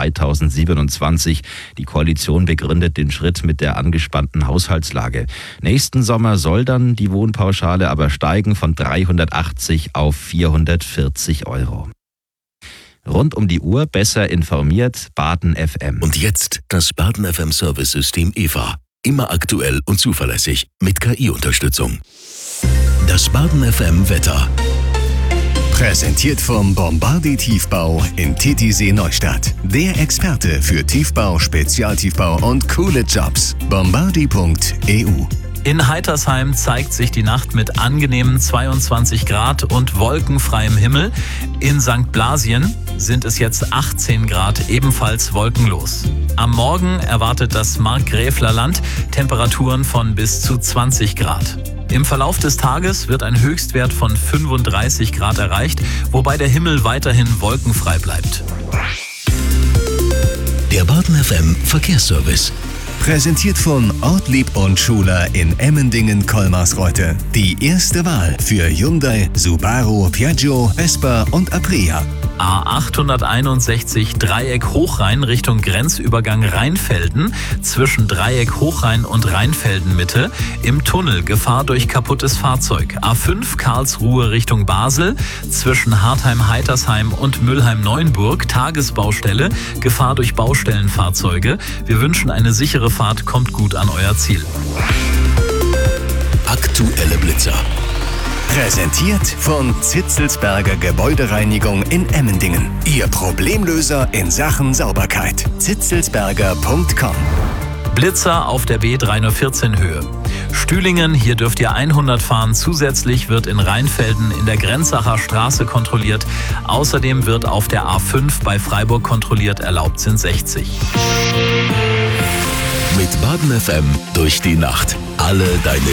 2027. Die Koalition begründet den Schritt mit der angespannten Haushaltslage. Nächsten Sommer soll dann die Wohnpauschale aber steigen von 380 auf 440 Euro. Rund um die Uhr besser informiert, Baden FM. Und jetzt das Baden FM Service-System EVA. Immer aktuell und zuverlässig mit KI-Unterstützung. Das Baden FM Wetter. Präsentiert vom Bombardier Tiefbau in Titisee Neustadt. Der Experte für Tiefbau, Spezialtiefbau und coole Jobs. Bombardier.eu. In Heitersheim zeigt sich die Nacht mit angenehmen 22 Grad und wolkenfreiem Himmel. In St. Blasien sind es jetzt 18 Grad, ebenfalls wolkenlos. Am Morgen erwartet das Markgräflerland Temperaturen von bis zu 20 Grad. Im Verlauf des Tages wird ein Höchstwert von 35 Grad erreicht, wobei der Himmel weiterhin wolkenfrei bleibt. Der Baden FM Verkehrsservice. Präsentiert von Ortlieb und Schuler in Emmendingen-Kolmarsreuth. Die erste Wahl für Hyundai, Subaru, Piaggio, Vespa und Aprilia. A861 Dreieck Hochrhein Richtung Grenzübergang Rheinfelden. Zwischen Dreieck Hochrhein und Rheinfelden Mitte. Im Tunnel Gefahr durch kaputtes Fahrzeug. A5 Karlsruhe Richtung Basel. Zwischen Hartheim-Heitersheim und Mülheim-Neuenburg. Tagesbaustelle. Gefahr durch Baustellenfahrzeuge. Wir wünschen eine sichere Fahrt. Kommt gut an euer Ziel. Aktuelle Blitzer. Präsentiert von Zitzelsberger Gebäudereinigung in Emmendingen. Ihr Problemlöser in Sachen Sauberkeit. zitzelsberger.com. Blitzer auf der B314 Höhe. Stühlingen, hier dürft ihr 100 fahren. Zusätzlich wird in Rheinfelden in der Grenzacher Straße kontrolliert. Außerdem wird auf der A5 bei Freiburg kontrolliert. Erlaubt sind 60. Mit Baden FM durch die Nacht. Alle deine